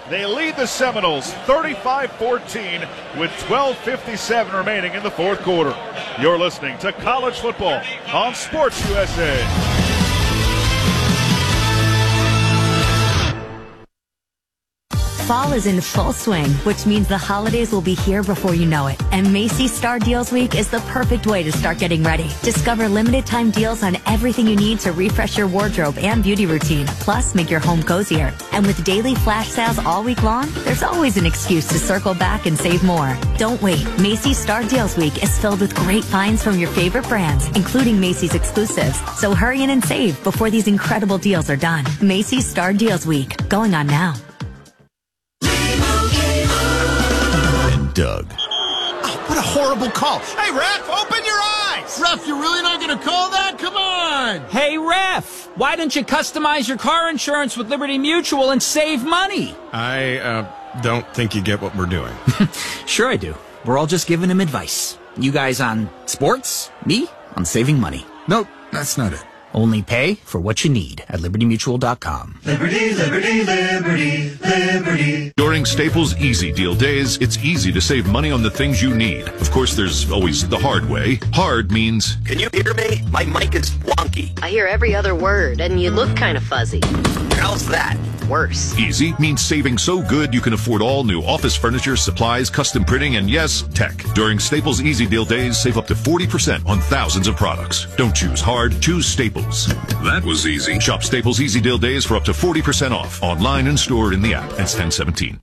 They lead the Seminoles 35-14 with 12:57 remaining in the fourth quarter. You're listening to College Football on Sports USA. Fall is in full swing, which means the holidays will be here before you know it. And Macy's Star Deals Week is the perfect way to start getting ready. Discover limited time deals on everything you need to refresh your wardrobe and beauty routine. Plus, make your home cozier. And with daily flash sales all week long, there's always an excuse to circle back and save more. Don't wait. Macy's Star Deals Week is filled with great finds from your favorite brands, including Macy's exclusives. So hurry in and save before these incredible deals are done. Macy's Star Deals Week, going on now. Doug. Oh, what a horrible call. Hey, ref, open your eyes. Ref, you're really not going to call that? Come on. Hey, ref, why don't you customize your car insurance with Liberty Mutual and save money? I don't think you get what we're doing. Sure I do. We're all just giving him advice. You guys on sports, me on saving money. Nope, that's not it. Only pay for what you need at LibertyMutual.com. Liberty, liberty, liberty, liberty. During Staples Easy Deal Days, it's easy to save money on the things you need. Of course, there's always the hard way. Hard means... Can you hear me? My mic is wonky. I hear every other word, and you look kind of fuzzy. How's that? Worse. Easy means saving so good you can afford all new office furniture, supplies, custom printing, and yes, tech. During Staples Easy Deal Days, save up to 40% on thousands of products. Don't choose hard, choose Staples. That was easy. Shop Staples Easy Deal Days for up to 40% off. Online and stored in the app. It's 10/17.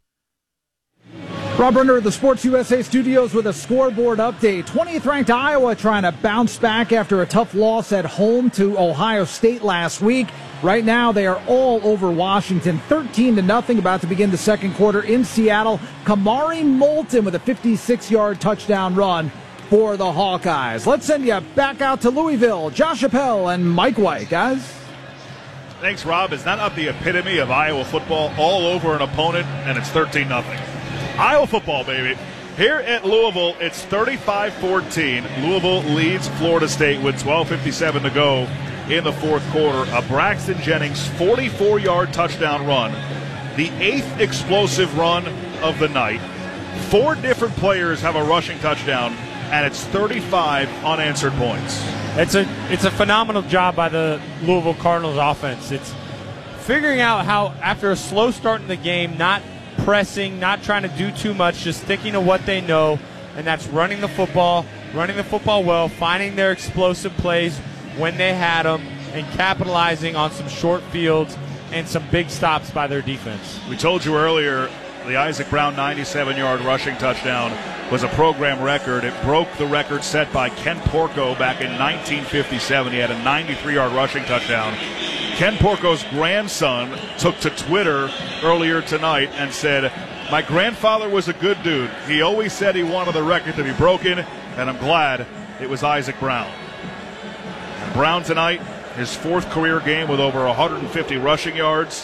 Rob Brenner at the Sports USA studios with a scoreboard update. 20th ranked Iowa trying to bounce back after a tough loss at home to Ohio State last week. Right now they are all over Washington, 13-0, about to begin the second quarter in Seattle. Kamari Moulton with a 56-yard touchdown run for the Hawkeyes. Let's send you back out to Louisville. Josh Appel and Mike White, guys. Thanks, Rob. Is that not the epitome of Iowa football? All over an opponent, and it's 13-0. Iowa football, baby. Here at Louisville, it's 35-14. Louisville leads Florida State with 12:57 to go in the fourth quarter. A Braxton Jennings 44-yard touchdown run. The 8th explosive run of the night. 4 different players have a rushing touchdown, and it's 35 unanswered points. It's a phenomenal job by the Louisville Cardinals offense. It's figuring out how, after a slow start in the game, not pressing, not trying to do too much, just sticking to what they know, and that's running the football well, finding their explosive plays when they had them, and capitalizing on some short fields and some big stops by their defense. We told you earlier the Isaac Brown 97-yard rushing touchdown was a program record. It broke the record set by Ken Porco back in 1957. He had a 93-yard rushing touchdown. Ken Porco's grandson took to Twitter earlier tonight and said, "My grandfather was a good dude. He always said he wanted the record to be broken, and I'm glad it was Isaac Brown." And Brown tonight, his 4th career game with over 150 rushing yards.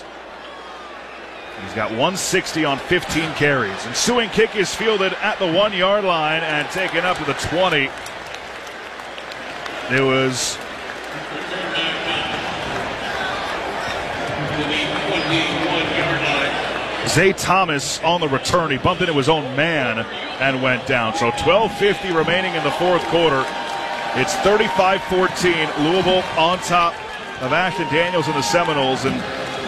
He's got 160 on 15 carries. Ensuing kick is fielded at the 1-yard line and taken up to the 20. It was Zay Thomas on the return. He bumped into his own man and went down. So 12:50 remaining in the fourth quarter. It's 35-14. Louisville on top of Ashton Daniels and the Seminoles. And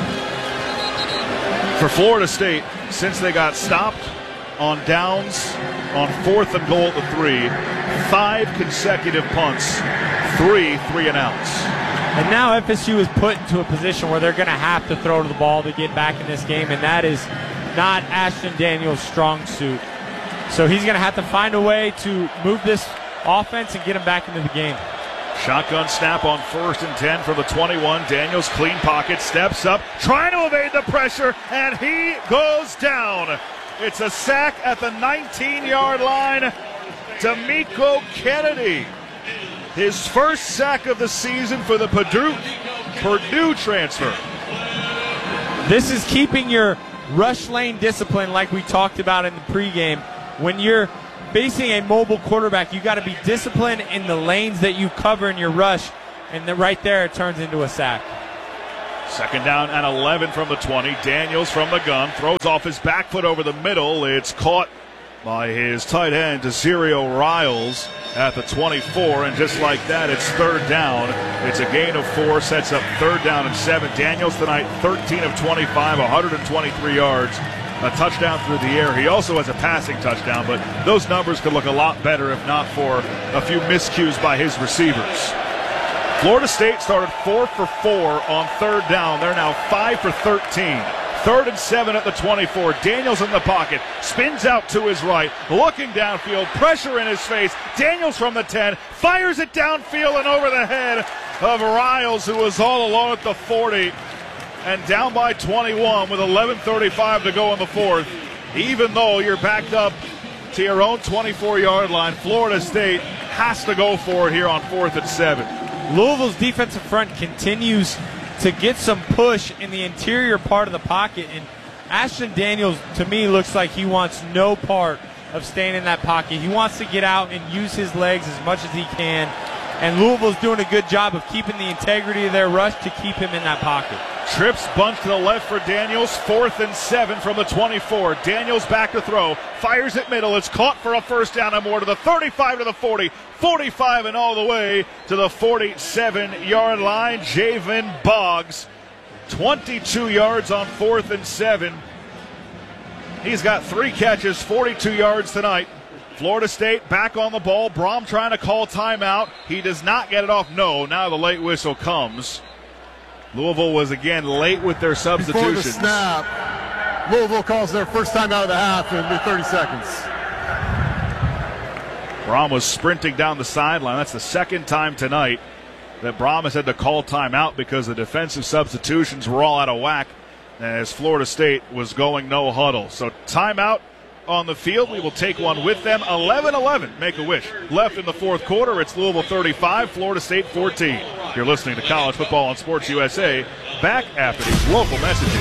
for Florida State, since they got stopped on downs on 4th and goal at the 3, 5 consecutive punts, 3 3-and-outs. And now FSU is put into a position where they're going to have to throw to the ball to get back in this game, and that is not Ashton Daniels' strong suit. So he's going to have to find a way to move this offense and get him back into the game. Shotgun snap on 1st and 10 for the 21. Daniels, clean pocket, steps up, trying to evade the pressure, and he goes down. It's a sack at the 19-yard line. D'Amico Kennedy, his first sack of the season for the Purdue transfer. This is keeping your rush lane discipline like we talked about in the pregame. When you're facing a mobile quarterback, you got to be disciplined in the lanes that you cover in your rush, and then right there it turns into a sack. Second down and 11 from the 20. Daniels from the gun throws off his back foot over the middle. It's caught by his tight end, Desirio Riles, at the 24. And just like that, it's third down. It's a gain of 4, sets up third down and 7. Daniels tonight, 13 of 25, 123 yards. A touchdown through the air. He also has a passing touchdown, but those numbers could look a lot better if not for a few miscues by his receivers. Florida State started 4 for 4 on third down. They're now 5 for 13. Third and 7 at the 24. Daniels in the pocket. Spins out to his right. Looking downfield. Pressure in his face. Daniels from the 10. Fires it downfield and over the head of Riles, who was all alone at the 40. And down by 21 with 11:35 to go in the fourth. Even though you're backed up to your own 24-yard line, Florida State has to go for it here on 4th and 7. Louisville's defensive front continues to get some push in the interior part of the pocket, and Ashton Daniels, to me, looks like he wants no part of staying in that pocket. He wants to get out and use his legs as much as he can, and Louisville's doing a good job of keeping the integrity of their rush to keep him in that pocket. Trips bunch to the left for Daniels. 4th and 7 from the 24. Daniels back to throw. Fires at middle. It's caught for a first down and more to the 35 to the 40. 45 and all the way to the 47-yard line. Javen Boggs, 22 yards on 4th and 7. He's got 3 catches, 42 yards tonight. Florida State back on the ball. Brom trying to call timeout. He does not get it off. No, now the late whistle comes. Louisville was again late with their substitutions. Before the snap, Louisville calls their first time out of the half in 30 seconds. Brom was sprinting down the sideline. That's the second time tonight that Brom has had to call timeout because the defensive substitutions were all out of whack as Florida State was going no huddle. So timeout on the field. We will take one with them. 11-11, Make-A-Wish. Left in the fourth quarter. It's Louisville 35, Florida State 14. You're listening to College Football on Sports USA. Back after these local messages.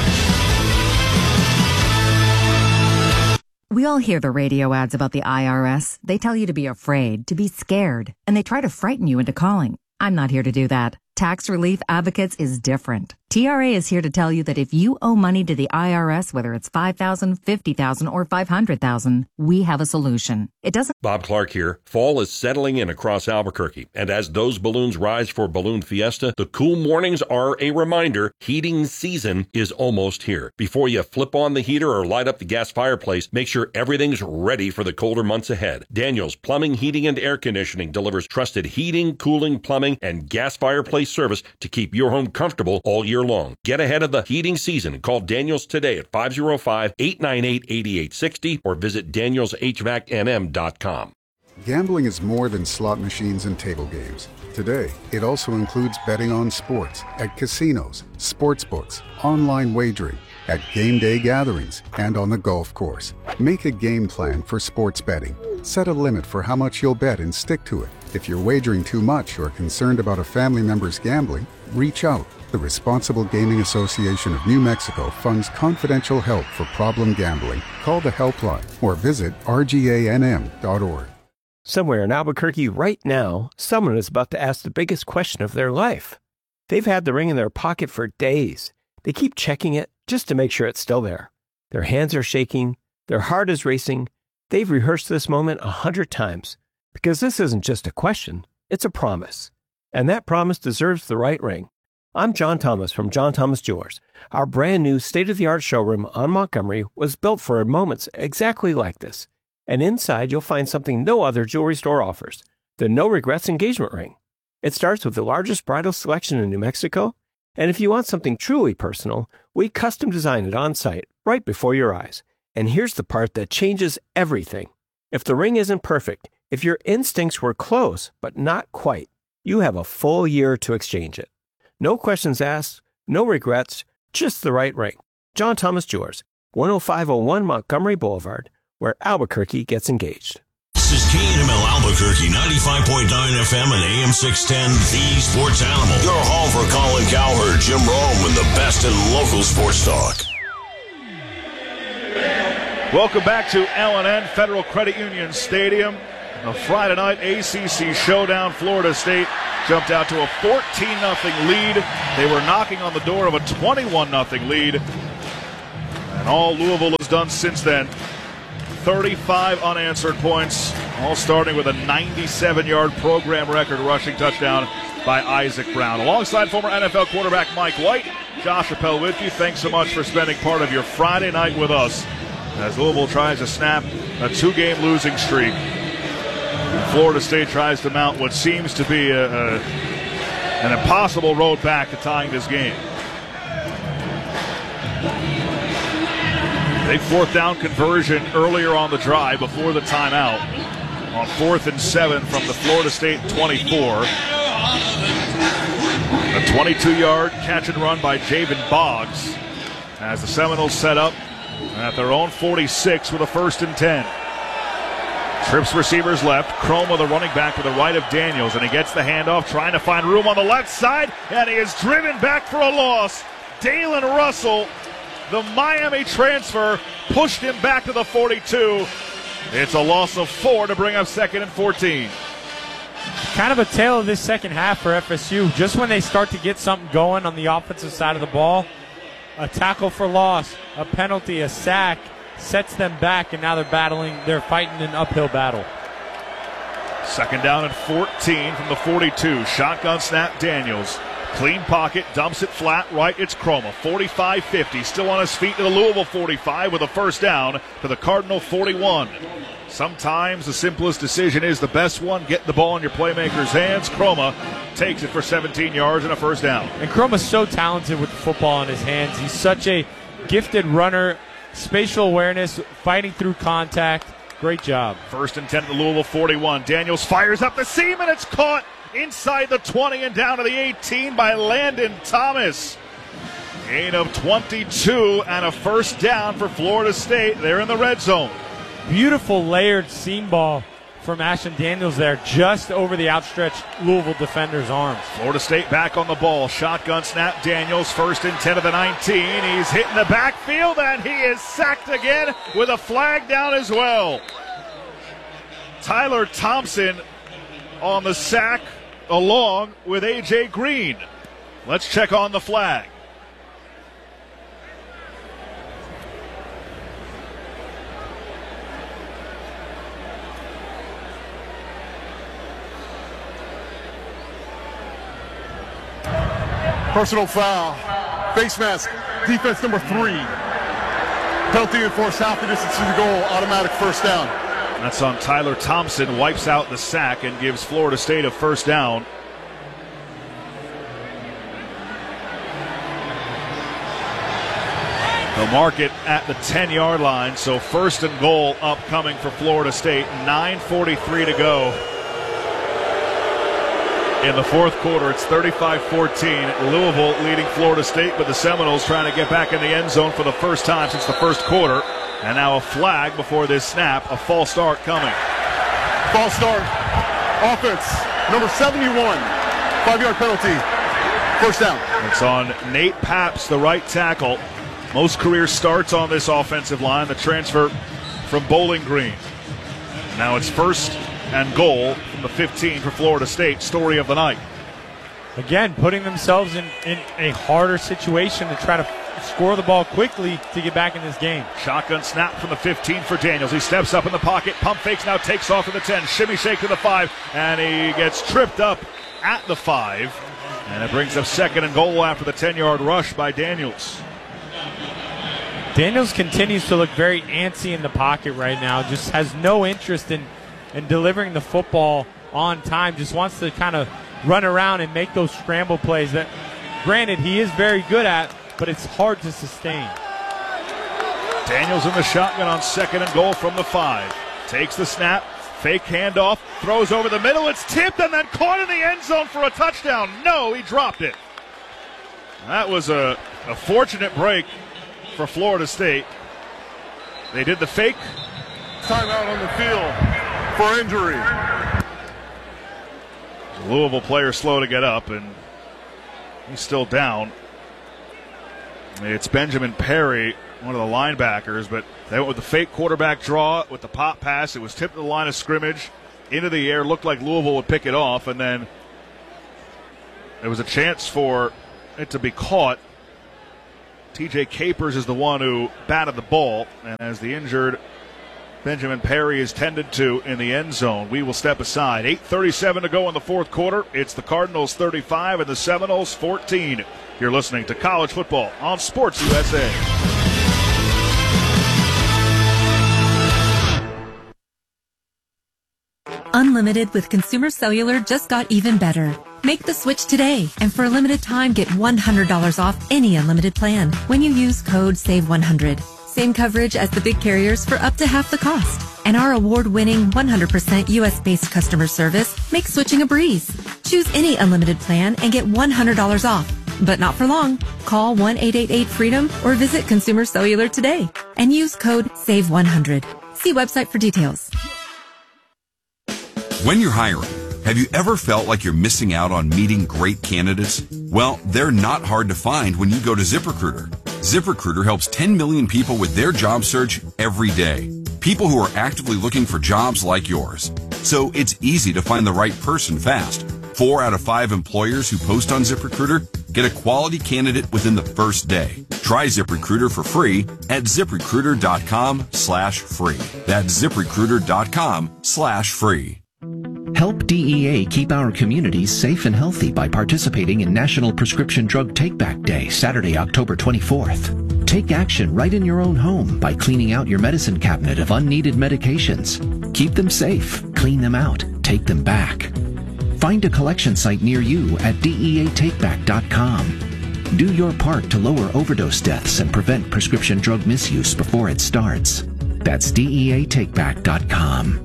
We all hear the radio ads about the IRS. They tell you to be afraid, to be scared, and they try to frighten you into calling. I'm not here to do that. Tax Relief Advocates is different. TRA is here to tell you that if you owe money to the IRS, whether it's $5,000, $50,000, or $500,000, we have a solution. It doesn't. Bob Clark here. Fall is settling in across Albuquerque, and as those balloons rise for Balloon Fiesta, the cool mornings are a reminder heating season is almost here. Before you flip on the heater or light up the gas fireplace, make sure everything's ready for the colder months ahead. Daniels Plumbing, Heating, and Air Conditioning delivers trusted heating, cooling, plumbing, and gas fireplace service to keep your home comfortable all year long. Get ahead of the heating season and call Daniels today at 505-898-8860 or visit danielshvacnm.com. Gambling is more than slot machines and table games. Today, it also includes betting on sports at casinos, sports books, online wagering, at game day gatherings, and on the golf course. Make a game plan for sports betting. Set a limit for how much you'll bet and stick to it. If you're wagering too much or concerned about a family member's gambling, reach out. The Responsible Gaming Association of New Mexico funds confidential help for problem gambling. Call the helpline or visit rganm.org. Somewhere in Albuquerque right now, someone is about to ask the biggest question of their life. They've had the ring in their pocket for days. They keep checking it just to make sure it's still there. Their hands are shaking. Their heart is racing. They've rehearsed this moment 100 times. Because this isn't just a question, it's a promise. And that promise deserves the right ring. I'm John Thomas from John Thomas Jewelers. Our brand new state-of-the-art showroom on Montgomery was built for moments exactly like this. And inside you'll find something no other jewelry store offers, the No Regrets engagement ring. It starts with the largest bridal selection in New Mexico, and if you want something truly personal, we custom design it on site, right before your eyes. And here's the part that changes everything. If the ring isn't perfect, if your instincts were close but not quite, you have a full year to exchange it. No questions asked, no regrets, just the right ring. John Thomas Jewelers, 10501 Montgomery Boulevard, where Albuquerque gets engaged. This is KNML Albuquerque, 95.9 FM and AM 610, The Sports Animal. Your home for Colin Cowherd, Jim Rome, and the best in local sports talk. Welcome back to L&N Federal Credit Union Stadium. A Friday night ACC showdown. Florida State jumped out to a 14-0 lead. They were knocking on the door of a 21-0 lead. And all Louisville has done since then, 35 unanswered points, all starting with a 97-yard program record rushing touchdown by Isaac Brown. Alongside former NFL quarterback Mike White, Josh Appel with you. Thanks so much for spending part of your Friday night with us as Louisville tries to snap a 2-game losing streak. Florida State tries to mount what seems to be an impossible road back to tying this game. Big fourth down conversion earlier on the drive before the timeout on 4th and 7 from the Florida State 24. A 22-yard catch and run by Javen Boggs as the Seminoles set up at their own 46 with a 1st and 10. Trips receivers left. Chroma, the running back, to the right of Daniels, and he gets the handoff, trying to find room on the left side, and he is driven back for a loss. Dalen Russell, the Miami transfer, pushed him back to the 42. It's a loss of 4 to bring up 2nd and 14. Kind of a tale of this second half for FSU. Just when they start to get something going on the offensive side of the ball, a tackle for loss, a penalty, a sack, sets them back, and now they're fighting an uphill battle. 2nd down and 14 from the 42. Shotgun snap, Daniels. Clean pocket, dumps it flat right. It's Chroma. 45-50. Still on his feet to the Louisville 45 with a 1st down to the Cardinal 41. Sometimes the simplest decision is the best one. Get the ball in your playmaker's hands. Chroma takes it for 17 yards and a 1st down. And Chroma's so talented with the football in his hands. He's such a gifted runner, spatial awareness, fighting through contact. Great job. 1st and 10 to the Louisville 41. Daniels fires up the seam, and it's caught inside the 20 and down to the 18 by Landon Thomas. Gain of 22 and a 1st down for Florida State. They're in the red zone. Beautiful layered seam ball from Ashton Daniels there, just over the outstretched Louisville defender's arms. Florida State back on the ball. Shotgun snap, Daniels, 1st and 10 to the 19. He's hitting the backfield, and he is sacked again with a flag down as well. Tyler Thompson on the sack along with A.J. Green. Let's check on the flag. Personal foul. Face mask. Defense number 3. Penalty enforced half the distance to the goal. Automatic 1st down. That's on Tyler Thompson. Wipes out the sack and gives Florida State a 1st down. They'll mark it at the 10-yard line. So 1st and goal upcoming for Florida State. 9:43 to go. In the 4th quarter, it's 35-14. Louisville leading Florida State, but the Seminoles trying to get back in the end zone for the first time since the 1st quarter. And now a flag before this snap, a false start coming. False start. Offense, number 71. 5-yard penalty. 1st down. It's on Nate Paps, the right tackle. Most career starts on this offensive line, the transfer from Bowling Green. Now it's 1st and goal from the 15 for Florida State. Story of the night. Again, putting themselves in a harder situation to try to score the ball quickly to get back in this game. Shotgun snap from the 15 for Daniels. He steps up in the pocket, pump fakes, now takes off to the 10, shimmy shake to the 5, and he gets tripped up at the 5. And it brings up 2nd and goal after the 10-yard rush by Daniels. Daniels continues to look very antsy in the pocket right now, just has no interest in delivering the football on time, just wants to kind of run around and make those scramble plays that, granted, he is very good at, but it's hard to sustain. Daniels in the shotgun on 2nd and goal from the 5. Takes the snap, fake handoff, throws over the middle, it's tipped and then caught in the end zone for a touchdown. No, he dropped it. That was a fortunate break for Florida State. They did the fake. Timeout on the field for injury. Louisville player slow to get up, and he's still down. It's Benjamin Perry, one of the linebackers, but they went with the fake quarterback draw with the pop pass. It was tipped to the line of scrimmage. into the air. Looked like Louisville would pick it off, and then there was a chance for it to be caught. TJ Capers is the one who batted the ball, and as the injured Benjamin Perry is tended to in the end zone, we will step aside. 8:37 to go in the fourth quarter. It's the Cardinals 35 and the Seminoles 14. You're listening to College Football on Sports USA. Unlimited with Consumer Cellular just got even better. Make the switch today, and for a limited time, get $100 off any unlimited plan when you use code SAVE100. Same coverage as the big carriers for up to half the cost. And our award-winning 100% U.S.-based customer service makes switching a breeze. Choose any unlimited plan and get $100 off. But not for long. Call 1-888-FREEDOM or visit Consumer Cellular today and use code SAVE100. See website for details. When you're hiring, have you ever felt like you're missing out on meeting great candidates? Well, they're not hard to find when you go to ZipRecruiter. ZipRecruiter helps 10 million people with their job search every day. People who are actively looking for jobs like yours. So it's easy to find the right person fast. 4 out of 5 employers who post on ZipRecruiter get a quality candidate within the first day. Try ZipRecruiter for free at ZipRecruiter.com/free. That's ZipRecruiter.com/free. Help DEA keep our communities safe and healthy by participating in National Prescription Drug Take-Back Day, Saturday, October 24th. Take action right in your own home by cleaning out your medicine cabinet of unneeded medications. Keep them safe, clean them out, take them back. Find a collection site near you at DEATakeback.com. Do your part to lower overdose deaths and prevent prescription drug misuse before it starts. That's DEATakeback.com.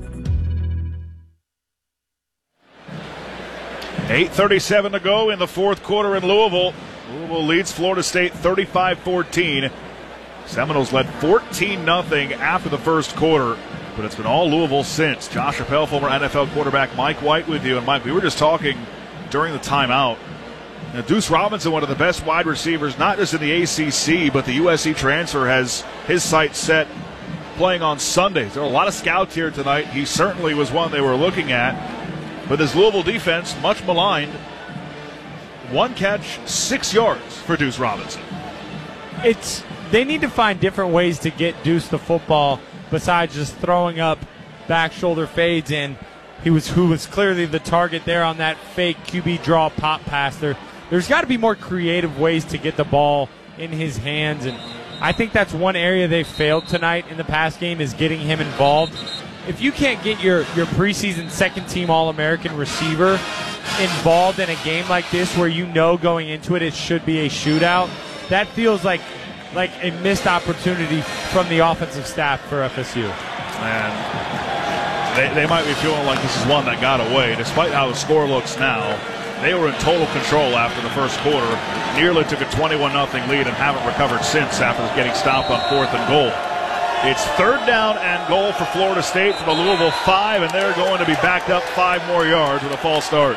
8:37 to go in the fourth quarter in Louisville. Louisville leads Florida State 35-14. Seminoles led 14-0 after the first quarter, but it's been all Louisville since. Josh Appel, former NFL quarterback Mike White with you. And Mike, we were just talking during the timeout. Now, Deuce Robinson, one of the best wide receivers, not just in the ACC, but the USC transfer, has his sights set playing on Sundays. There are a lot of scouts here tonight. He certainly was one they were looking at. But this Louisville defense, much maligned, 1 catch, 6 yards for Deuce Robinson. They need to find different ways to get Deuce the football besides just throwing up back shoulder fades, and who was clearly the target there on that fake QB draw pop pass. There's got to be more creative ways to get the ball in his hands, and I think that's one area they failed tonight in the pass game, is getting him involved. If you can't get your preseason second-team All-American receiver involved in a game like this where you know going into it should be a shootout, that feels like a missed opportunity from the offensive staff for FSU. And they might be feeling like this is one that got away. Despite how the score looks now, they were in total control after the first quarter, nearly took a 21-0 lead and haven't recovered since after getting stopped on 4th and goal. It's 3rd down and goal for Florida State from the Louisville 5, and they're going to be backed up 5 more yards with a false start.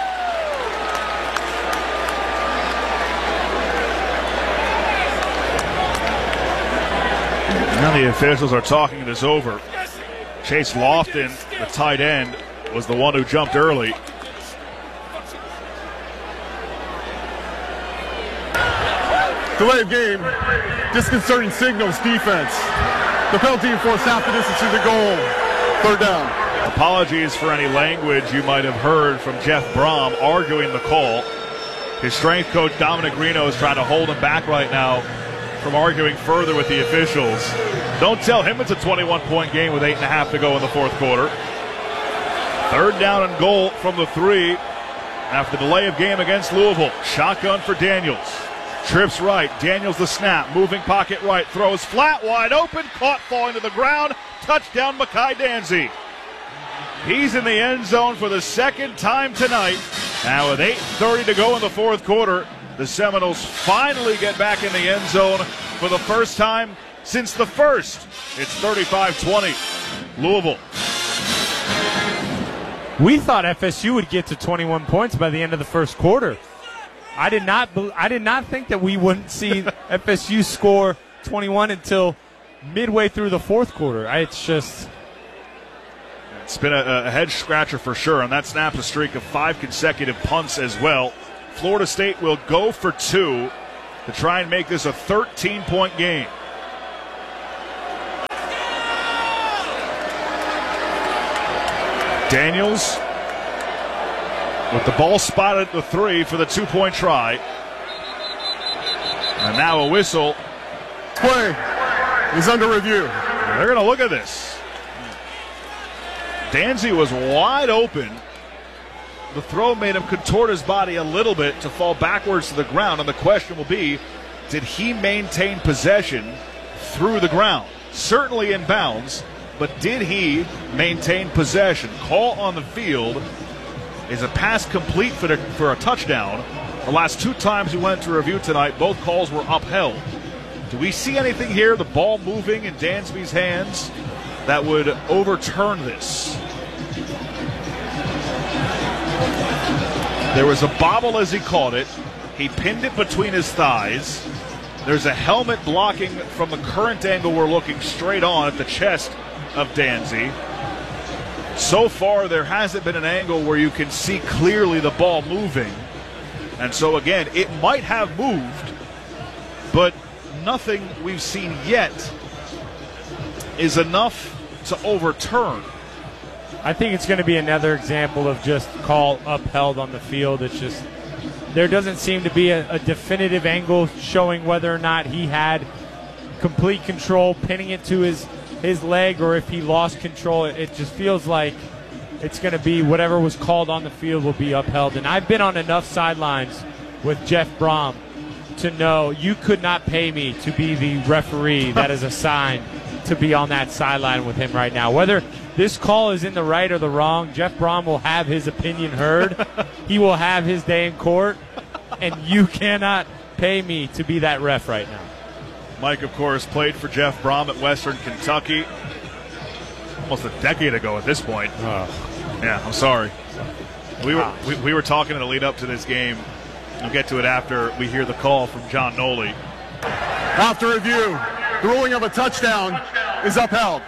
Now the officials are talking this over. Chase Lofton, the tight end, was the one who jumped early. Delay of game, disconcerting signals, defense. The penalty enforced half the distance to the goal. 3rd down. Apologies for any language you might have heard from Jeff Brom arguing the call. His strength coach Dominic Reno is trying to hold him back right now from arguing further with the officials. Don't tell him it's a 21-point game with 8.5 to go in the fourth quarter. 3rd down and goal from the 3 after the delay of game against Louisville. Shotgun for Daniels. Trips right, Daniels the snap, moving pocket right, throws flat, wide open, caught falling to the ground, touchdown Mekhi Danzy. He's in the end zone for the 2nd time tonight. Now with 8:30 to go in the fourth quarter, the Seminoles finally get back in the end zone for the first time since the first. It's 35-20, Louisville. We thought FSU would get to 21 points by the end of the first quarter. I did not think that we wouldn't see FSU score 21 until midway through the fourth quarter. It's just It's been a head scratcher for sure, and that snaps a streak of 5 consecutive punts as well. Florida State will go for 2 to try and make this a 13-point game. Daniels with the ball spotted at the 3 for the 2-point try. And now a whistle. Play is under review. They're going to look at this. Danzy was wide open. The throw made him contort his body a little bit to fall backwards to the ground, and the question will be, did he maintain possession through the ground? Certainly in bounds, but did he maintain possession? Call on the field is a pass complete for a touchdown. The last 2 times we went to review tonight, both calls were upheld. Do we see anything here, the ball moving in Dansby's hands, that would overturn this? There was a bobble as he caught it. He pinned it between his thighs. There's a helmet blocking from the current angle we're looking straight on at the chest of Danzy. So far, there hasn't been an angle where you can see clearly the ball moving. And so, again, it might have moved, but nothing we've seen yet is enough to overturn. I think it's going to be another example of just call upheld on the field. It's just there doesn't seem to be a definitive angle showing whether or not he had complete control, pinning it to his leg, or if he lost control. It just feels like it's going to be whatever was called on the field will be upheld. And I've been on enough sidelines with Jeff Brom to know you could not pay me to be the referee that is assigned to be on that sideline with him right now. Whether this call is in the right or the wrong, Jeff Brom will have his opinion heard. He will have his day in court, and you cannot pay me to be that ref right now. Mike, of course, played for Jeff Brom at Western Kentucky almost a decade ago at this point. Yeah, I'm sorry. We were talking in the lead up to this game. We'll get to it after we hear the call from John Noli. After review, the ruling of a touchdown is upheld.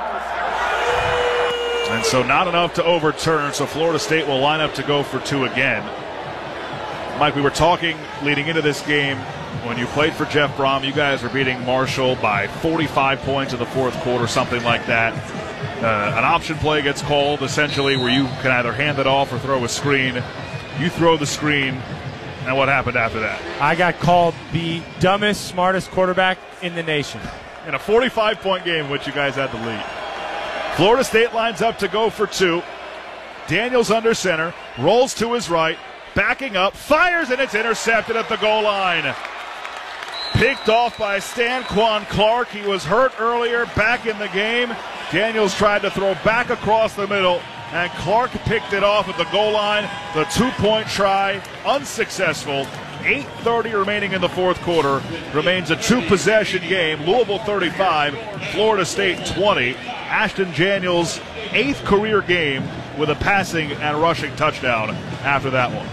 And so not enough to overturn, so Florida State will line up to go for 2 again. Mike, we were talking leading into this game, when you played for Jeff Brom, you guys were beating Marshall by 45 points in the 4th quarter, something like that. An option play gets called, essentially, where you can either hand it off or throw a screen. You throw the screen, and what happened after that? I got called the dumbest, smartest quarterback in the nation. In a 45-point game, which you guys had the lead. Florida State lines up to go for 2. Daniels under center, rolls to his right, backing up, fires, and it's intercepted at the goal line. Picked off by Stanquan Clark. He was hurt earlier, back in the game. Daniels tried to throw back across the middle, and Clark picked it off at the goal line. The 2-point try, unsuccessful. 8:30 remaining in the 4th quarter. Remains a 2-possession game. Louisville 35, Florida State 20. Ashton Daniels' 8th career game with a passing and rushing touchdown after that one.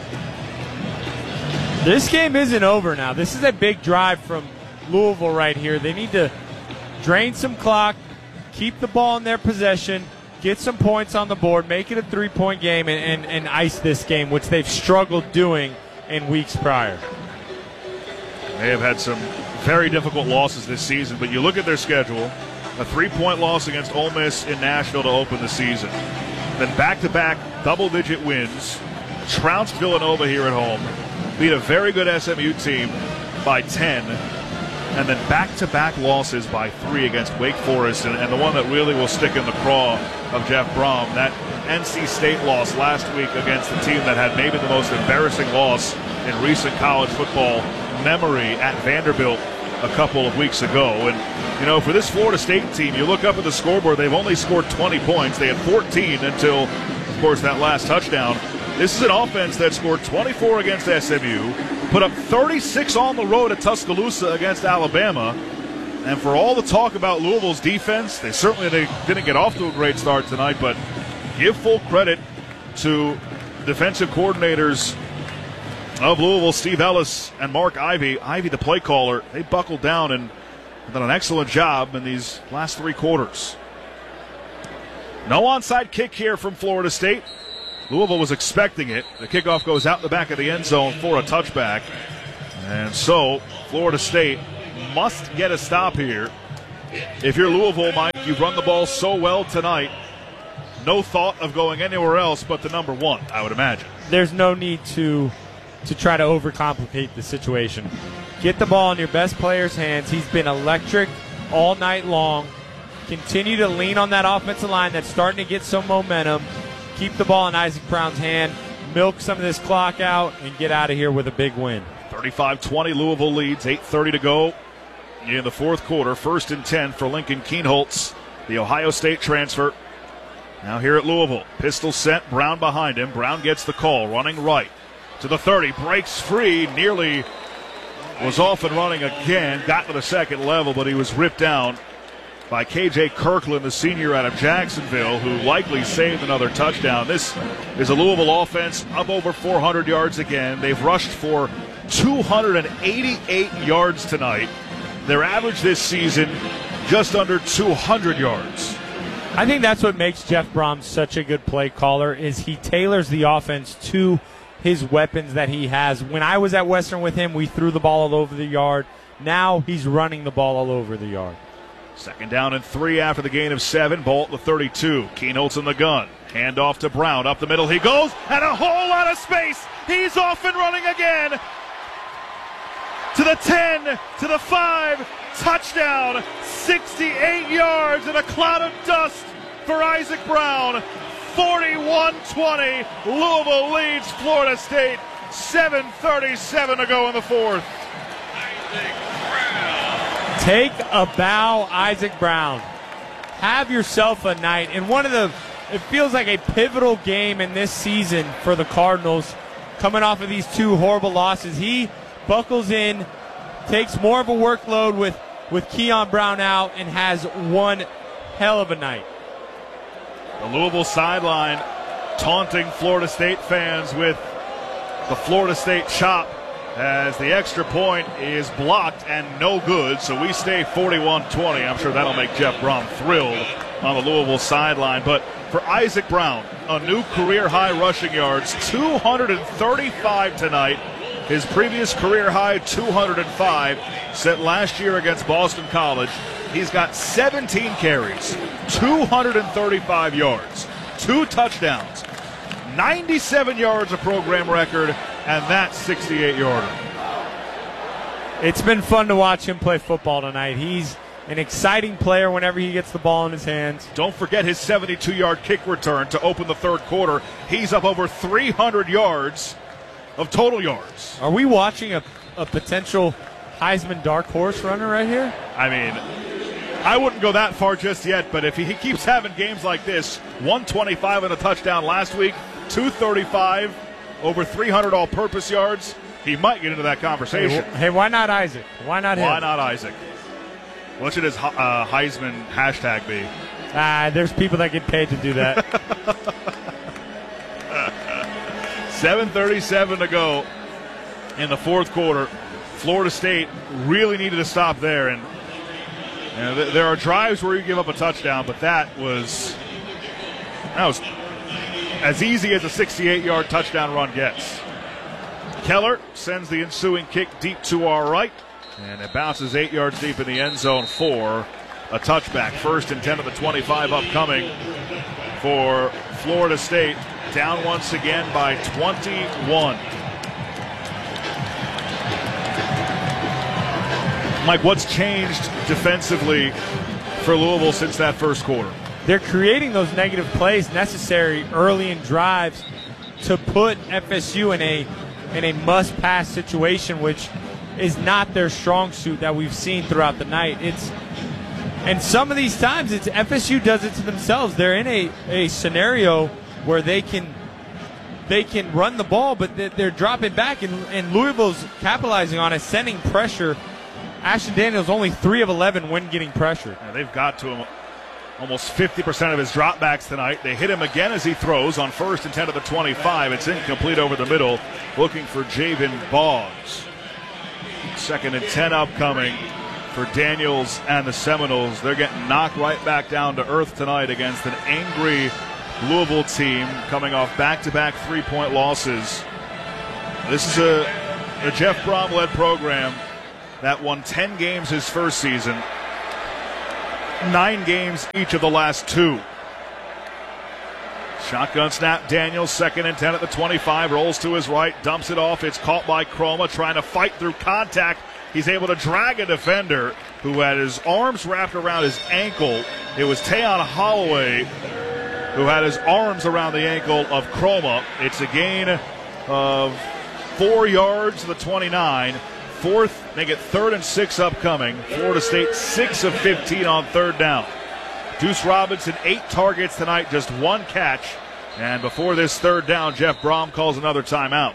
This game isn't over now. This is a big drive from Louisville right here. They need to drain some clock, keep the ball in their possession, get some points on the board, make it a 3-point game, and ice this game, which they've struggled doing in weeks prior. They have had some very difficult losses this season, but you look at their schedule, a 3-point loss against Ole Miss in Nashville to open the season. Then back-to-back double-digit wins, trounced Villanova here at home, beat a very good SMU team by 10, and then back-to-back losses by 3 against Wake Forest, and the one that really will stick in the craw of Jeff Brom, that NC State loss last week against the team that had maybe the most embarrassing loss in recent college football memory at Vanderbilt a couple of weeks ago. And, you know, for this Florida State team, you look up at the scoreboard, they've only scored 20 points. They had 14 until, of course, that last touchdown. This is an offense that scored 24 against SMU, put up 36 on the road at Tuscaloosa against Alabama. And for all the talk about Louisville's defense, they didn't get off to a great start tonight, but give full credit to defensive coordinators of Louisville, Steve Ellis and Mark Ivey. Ivey, the play caller, they buckled down and done an excellent job in these last 3 quarters. No onside kick here from Florida State. Louisville was expecting it. The kickoff goes out the back of the end zone for a touchback. And so Florida State must get a stop here. If you're Louisville, Mike, you've run the ball so well tonight. No thought of going anywhere else but the number one, I would imagine. There's no need to try to overcomplicate the situation. Get the ball in your best player's hands. He's been electric all night long. Continue to lean on that offensive line that's starting to get some momentum. Keep the ball in Isaac Brown's hand. Milk some of this clock out and get out of here with a big win. 35-20, Louisville leads. 8:30 to go in the fourth quarter. 1st and 10 for Lincoln Kienholz, the Ohio State transfer. Now here at Louisville. Pistol set, Brown behind him. Brown gets the call, running right to the 30. Breaks free, nearly was off and running again. Got to the second level, but he was ripped down by K.J. Kirkland, the senior out of Jacksonville, who likely saved another touchdown. This is a Louisville offense up over 400 yards again. They've rushed for 288 yards tonight. Their average this season, just under 200 yards. I think that's what makes Jeff Brom such a good play caller, is he tailors the offense to his weapons that he has. When I was at Western with him, we threw the ball all over the yard. Now he's running the ball all over the yard. 2nd down and 3 after the gain of 7. Ball at the 32. Kienholz in the gun. Hand off to Brown. Up the middle he goes, and a whole lot of space. He's off and running again. To the 10, to the 5. Touchdown. 68 yards in a cloud of dust for Isaac Brown. 41-20. Louisville leads Florida State. 7:37 to go in the fourth. Take a bow, Isaac Brown. Have yourself a night. And it feels like a pivotal game in this season for the Cardinals, coming off of these 2 horrible losses. He buckles in, takes more of a workload with Keon Brown out, and has one hell of a night. The Louisville sideline taunting Florida State fans with the Florida State chop, as the extra point is blocked and no good, so we stay 41-20. I'm sure that'll make Jeff Brom thrilled on the Louisville sideline. But for Isaac Brown, a new career-high rushing yards, 235 tonight. His previous career-high, 205, set last year against Boston College. He's got 17 carries, 235 yards, 2 touchdowns, 97 yards, a program record, and that 68-yarder. It's been fun to watch him play football tonight. He's an exciting player whenever he gets the ball in his hands. Don't forget his 72-yard kick return to open the third quarter. He's up over 300 yards of total yards. Are we watching a potential Heisman dark horse runner right here? I mean, I wouldn't go that far just yet, but if he keeps having games like this, 125 and a touchdown last week, 235, over 300 all-purpose yards, he might get into that conversation. Hey, why not Isaac? Why not him? Why not Isaac? What should his Heisman hashtag be? There's people that get paid to do that. 7:37 to go in the fourth quarter. Florida State really needed to stop there, and there are drives where you give up a touchdown, but that was as easy as a 68-yard touchdown run gets. Keller sends the ensuing kick deep to our right, and it bounces 8 yards deep in the end zone for a touchback. 1st and 10 at the 25 upcoming for Florida State. Down once again by 21. Mike, what's changed defensively for Louisville since that first quarter? They're creating those negative plays necessary early in drives to put FSU in a must-pass situation, which is not their strong suit that we've seen throughout the night. And some of these times, FSU does it to themselves. They're in a scenario where they can run the ball, but they're dropping back, and Louisville's capitalizing on it, sending pressure. Ashton Daniels only 3 of 11 when getting pressure. Yeah, they've got to him almost 50% of his dropbacks tonight. They hit him again as he throws on 1st and 10 at the 25. It's incomplete over the middle, looking for Javen Boggs. 2nd and 10 upcoming for Daniels and the Seminoles. They're getting knocked right back down to earth tonight against an angry Louisville team coming off back-to-back three-point losses. This is a Jeff Brohm-led program that won 10 games his first season, 9 games each of the last 2. Shotgun snap, Daniels, 2nd and 10 at the 25, rolls to his right, dumps it off. It's caught by Chroma, trying to fight through contact. He's able to drag a defender who had his arms wrapped around his ankle. It was Tayon Holloway who had his arms around the ankle of Chroma. It's a gain of 4 yards to the 29. Fourth, make it 3rd and 6 upcoming. Florida State 6 of 15 on 3rd down. Deuce Robinson, 8 targets tonight, just 1 catch. And before this 3rd down, Jeff Brohm calls another timeout.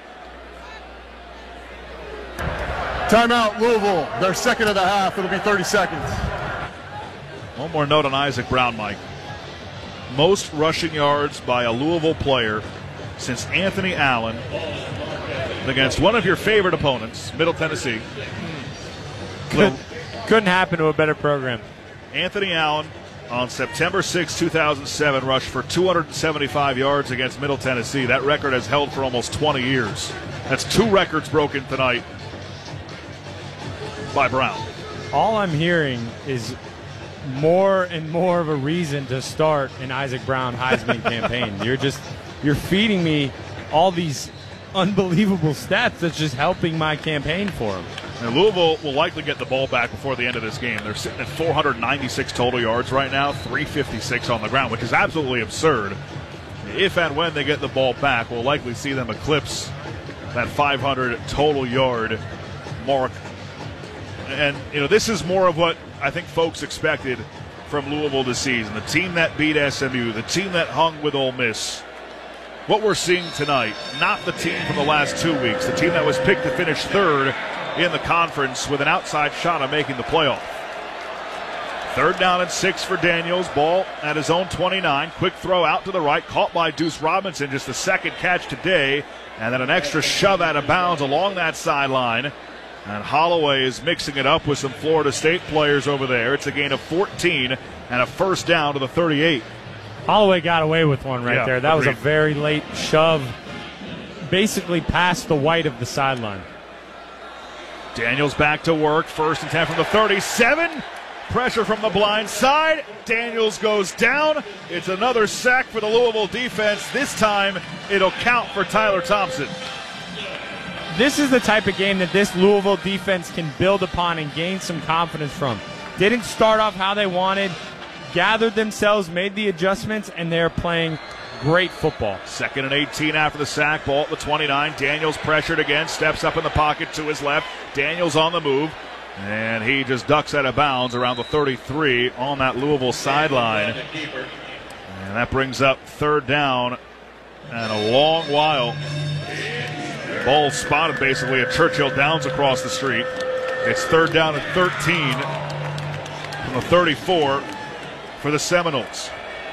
Timeout, Louisville. Their second of the half. It'll be 30 seconds. One more note on Isaac Brown, Mike. Most rushing yards by a Louisville player since Anthony Allen against one of your favorite opponents, Middle Tennessee. Couldn't happen to a better program. Anthony Allen on September 6, 2007, rushed for 275 yards against Middle Tennessee. That record has held for almost 20 years. That's 2 records broken tonight by Brown. All I'm hearing is more and more of a reason to start an Isaac Brown Heisman campaign. You're feeding me all these unbelievable stats that's just helping my campaign for him. And Louisville will likely get the ball back before the end of this game. They're sitting at 496 total yards right now, 356 on the ground, which is absolutely absurd. If and when they get the ball back, we'll likely see them eclipse that 500 total yard mark. And, this is more of what I think folks expected from Louisville this season. The team that beat SMU, the team that hung with Ole Miss. What we're seeing tonight, not the team from the last 2 weeks, the team that was picked to finish 3rd in the conference with an outside shot of making the playoff. 3rd down and 6 for Daniels. Ball at his own 29. Quick throw out to the right, caught by Deuce Robinson. Just the 2nd catch today. And then an extra shove out of bounds along that sideline. And Holloway is mixing it up with some Florida State players over there. It's a gain of 14 and a 1st down to the 38. Holloway got away with one there. That was a very late shove, basically past the white of the sideline. Daniels back to work. 1st and 10 from the 37. Pressure from the blind side. Daniels goes down. It's another sack for the Louisville defense. This time it'll count for Tyler Thompson. This is the type of game that this Louisville defense can build upon and gain some confidence from. Didn't start off how they wanted, gathered themselves, made the adjustments, and they're playing great football. 2nd and 18 after the sack. Ball at the 29. Daniels pressured again. Steps up in the pocket to his left. Daniels on the move. And he just ducks out of bounds around the 33 on that Louisville sideline. And that brings up 3rd down and a long while. Ball spotted basically at Churchill Downs across the street. It's 3rd down and 13 from the 34 for the Seminoles.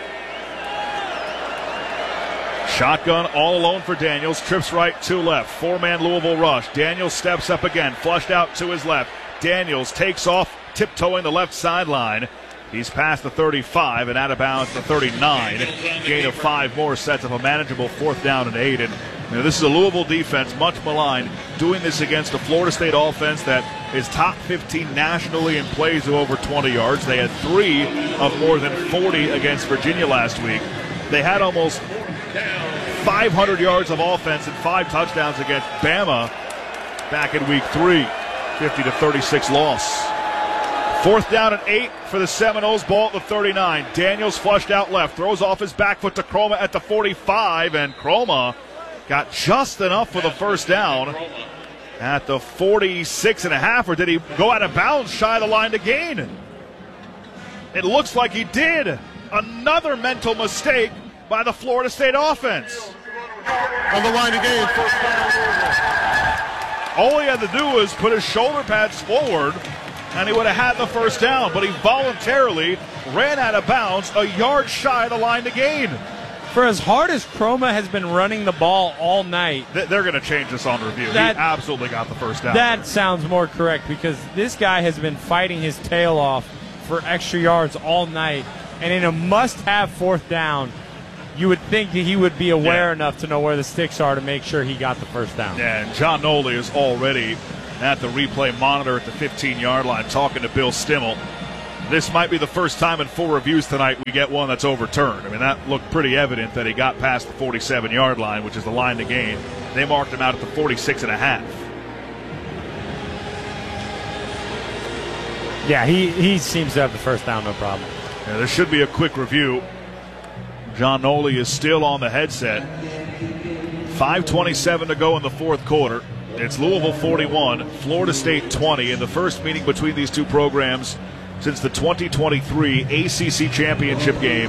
Shotgun all alone for Daniels. Trips right, 2 left. 4-man Louisville rush. Daniels steps up again. Flushed out to his left. Daniels takes off, tiptoeing the left sideline. He's past the 35 and out of bounds to the 39. Gain of 5 more sets up a manageable 4th down and 8. And this is a Louisville defense, much maligned, doing this against a Florida State offense that is top 15 nationally in plays of over 20 yards. They had 3 of more than 40 against Virginia last week. They had almost 500 yards of offense and 5 touchdowns against Bama back in week 3. 50-36 loss. 4th down and 8 for the Seminoles. Ball at the 39. Daniels flushed out left. Throws off his back foot to Chroma at the 45. And Chroma got just enough for the 1st down at the 46.5. Or did he go out of bounds shy of the line to gain? It looks like he did. Another mental mistake by the Florida State offense. On the line to gain. 1st down. All he had to do was put his shoulder pads forward, and he would have had the 1st down. But he voluntarily ran out of bounds a yard shy of the line to gain. For as hard as Chroma has been running the ball all night. They're going to change this on review. He absolutely got the first down. That sounds more correct because this guy has been fighting his tail off for extra yards all night. And in a must-have fourth down, you would think that he would be aware enough to know where the sticks are to make sure he got the first down. Yeah, and John Noley is already at the replay monitor at the 15-yard line talking to Bill Stimmel. This might be the first time in 4 reviews tonight we get one that's overturned. I mean, that looked pretty evident that he got past the 47-yard line, which is the line to gain. They marked him out at the 46.5. Yeah, he seems to have the first down, no problem. Yeah, there should be a quick review. John Noley is still on the headset. 5:27 to go in the fourth quarter. It's Louisville 41, Florida State 20 in the first meeting between these two programs since the 2023 ACC Championship game.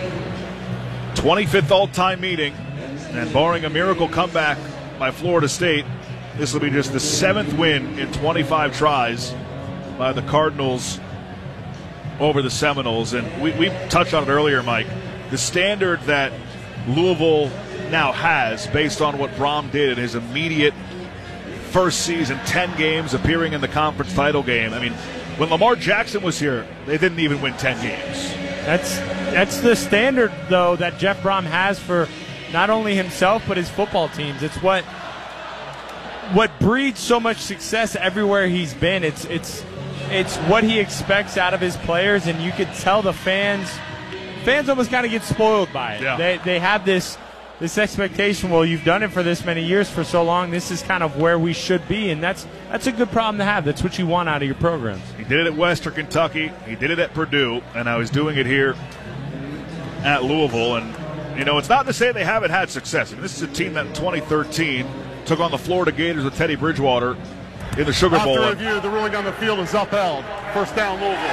25th all-time meeting, and barring a miracle comeback by Florida State, this will be just the 7th win in 25 tries by the Cardinals over the Seminoles. And we touched on it earlier, Mike. The standard that Louisville now has based on what Brom did in his immediate first season, 10 games, appearing in the conference title game. I mean, when Lamar Jackson was here, they didn't even win 10 games. That's the standard, though, that Jeff Brom has for not only himself but his football teams. It's what breeds so much success everywhere he's been. It's what he expects out of his players, and you could tell the fans almost kind of get spoiled by it. Yeah. They have this expectation, well, you've done it for this many years for so long, this is kind of where we should be, and that's a good problem to have. That's what you want out of your programs. He did it at Western Kentucky, he did it at Purdue, and now he's doing it here at Louisville. And, you know, it's not to say they haven't had success. I mean, this is a team that in 2013 took on the Florida Gators with Teddy Bridgewater in the Sugar Bowl. After review, the ruling on the field is upheld. First down, Louisville.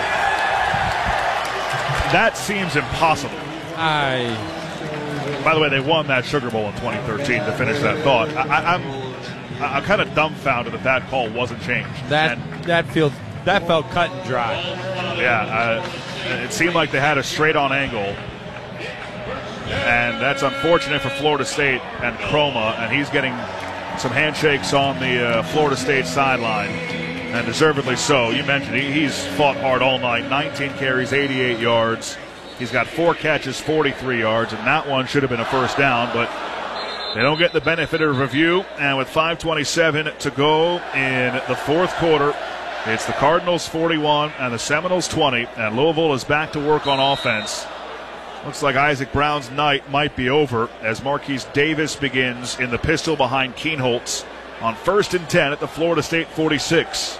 That seems impossible. By the way, they won that Sugar Bowl in 2013 to finish that thought. I'm kind of dumbfounded that call wasn't changed. That felt cut and dry. Yeah, it seemed like they had a straight-on angle, and that's unfortunate for Florida State and Chroma, and he's getting some handshakes on the Florida State sideline, and deservedly so. You mentioned he's fought hard all night. 19 carries, 88 yards. He's got 4 catches, 43 yards, and that one should have been a first down, but they don't get the benefit of review. And with 5:27 to go in the fourth quarter, it's the Cardinals 41 and the Seminoles 20, and Louisville is back to work on offense. Looks like Isaac Brown's night might be over as Marquise Davis begins in the pistol behind Kienholz on 1st and 10 at the Florida State 46.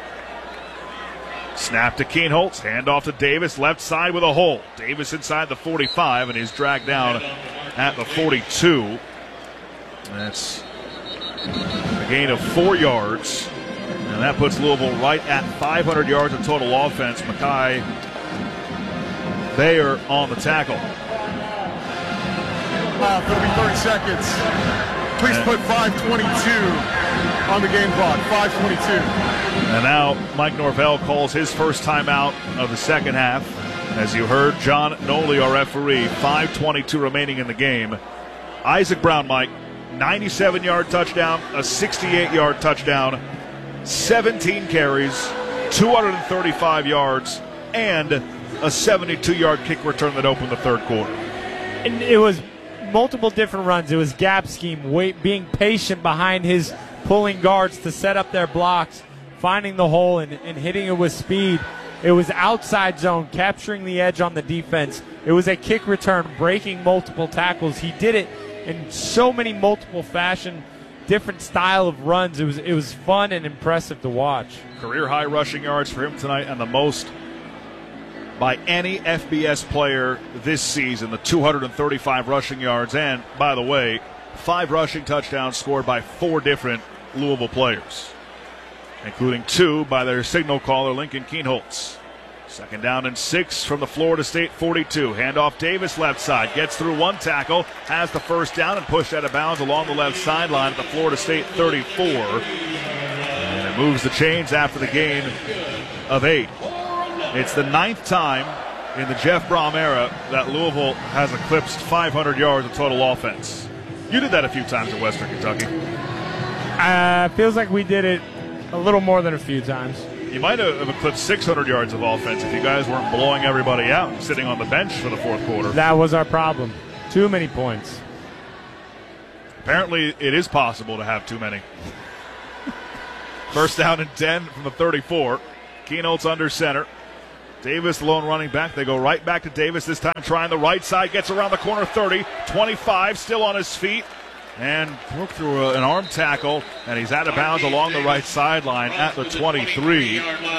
Snap to Kienholz, hand off to Davis, left side with a hole. Davis inside the 45, and he's dragged down at the 42. That's a gain of 4 yards, and that puts Louisville right at 500 yards of total offense. Makai Bayer on the tackle. 30 seconds. Please put 5:22 on the game clock. 5:22. And now Mike Norvell calls his first timeout of the second half. As you heard, John Noley, our referee. 5:22 remaining in the game. Isaac Brown, Mike, 97-yard touchdown, a 68-yard touchdown, 17 carries, 235 yards, and a 72-yard kick return that opened the third quarter. And it was multiple different runs. It was gap scheme, being patient behind his pulling guards to set up their blocks, finding the hole and hitting it with speed. It was outside zone, capturing the edge on the defense. It was a kick return, breaking multiple tackles. He did it in so many multiple fashion, different style of runs. It was fun and impressive to watch. Career high rushing yards for him tonight, and the most by any FBS player this season, the 235 rushing yards. And, by the way, 5 rushing touchdowns scored by 4 different Louisville players, including 2 by their signal caller, Lincoln Kienholz. Second down and 6 from the Florida State 42. Handoff Davis left side. Gets through 1 tackle. Has the first down and pushed out of bounds along the left sideline at the Florida State 34. And it moves the chains after the gain of 8. It's the 9th time in the Jeff Brom era that Louisville has eclipsed 500 yards of total offense. You did that a few times at Western Kentucky. Feels like we did it a little more than a few times. You might have eclipsed 600 yards of offense if you guys weren't blowing everybody out and sitting on the bench for the fourth quarter. That was our problem. Too many points. Apparently, it is possible to have too many. First down and 10 from the 34. Keenholz under center. Davis, the lone running back. They go right back to Davis, this time trying the right side. Gets around the corner, 30, 25, still on his feet. And broke through an arm tackle, and he's out of bounds along the right sideline at the 23.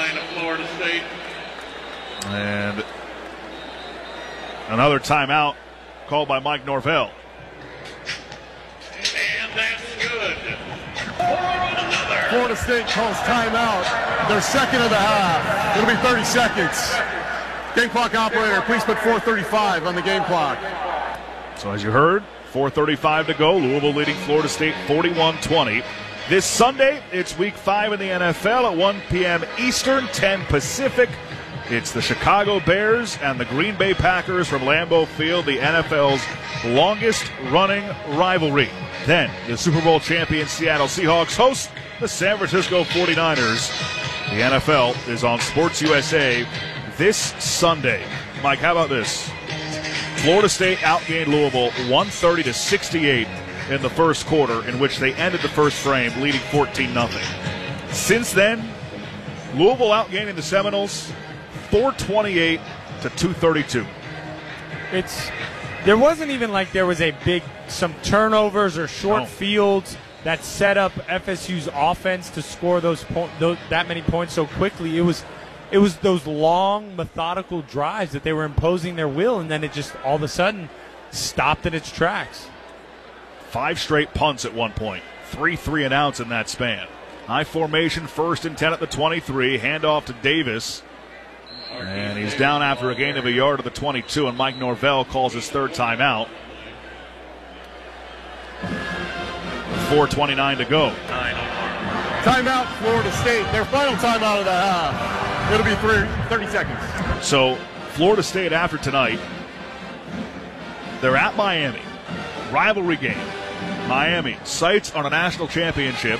And another timeout called by Mike Norvell. And that's good. Florida State calls timeout. Their second of the half. It'll be 30 seconds. Game clock operator, please put 4:35 on the game clock. So as you heard, 4:35 to go. Louisville leading Florida State 41-20. This Sunday, it's Week 5 in the NFL at 1 p.m. Eastern, 10 Pacific. It's the Chicago Bears and the Green Bay Packers from Lambeau Field, the NFL's longest-running rivalry. Then, the Super Bowl champion Seattle Seahawks host the San Francisco 49ers. The NFL is on Sports USA this Sunday. Mike, how about this? Florida State outgained Louisville 130-68 in the first quarter, in which they ended the first frame leading 14-0. Since then, Louisville outgaining the Seminoles 428-232. There wasn't even like there was some turnovers or short fields that set up FSU's offense to score that many points so quickly. It was those long, methodical drives that they were imposing their will, and then it just all of a sudden stopped in its tracks. 5 straight punts at one point. 3 3-and-outs in that span. High formation, 1st and 10 at the 23. Handoff to Davis. And he's down after a gain of a yard at the 22, and Mike Norvell calls his third timeout. 4:29 to go. Timeout, Florida State. Their final timeout of the half. It'll be 30 seconds. So, Florida State after tonight, they're at Miami. Rivalry game. Miami, sights on a national championship.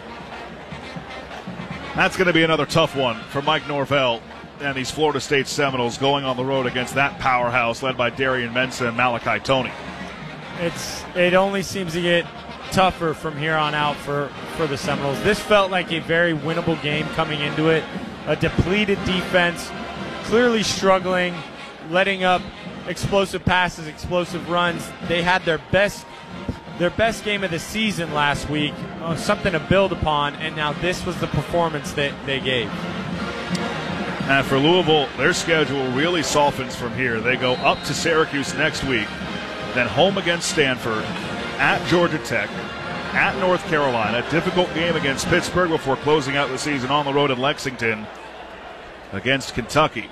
That's going to be another tough one for Mike Norvell and these Florida State Seminoles going on the road against that powerhouse led by Darian Mensah and Malachi Toney. It only seems to get tougher from here on out for the Seminoles. This felt like a very winnable game coming into it. A depleted defense, clearly struggling, letting up explosive passes, explosive runs. They had their best game of the season last week, something to build upon, and now this was the performance that they gave. And for Louisville, their schedule really softens from here. They go up to Syracuse next week, then home against Stanford, at Georgia Tech, at North Carolina. Difficult game against Pittsburgh before closing out the season on the road in Lexington against Kentucky.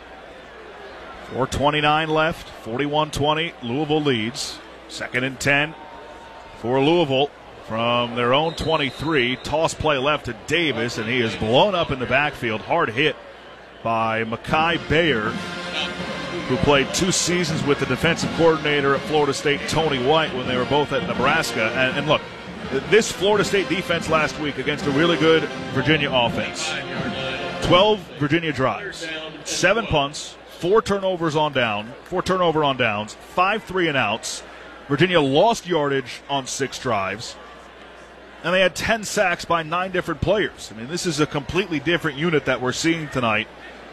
4:29 left, 41-20. Louisville leads. 2nd and 10 for Louisville from their own 23. Toss play left to Davis, and he is blown up in the backfield. Hard hit by Mekhi Bayer, who played 2 seasons with the defensive coordinator at Florida State, Tony White, when they were both at Nebraska. And look, this Florida State defense last week against a really good Virginia offense. 12 Virginia drives, 7 punts, 4 turnover on downs, 5 3-and-outs. Virginia lost yardage on 6 drives. And they had 10 sacks by 9 different players. I mean, this is a completely different unit that we're seeing tonight.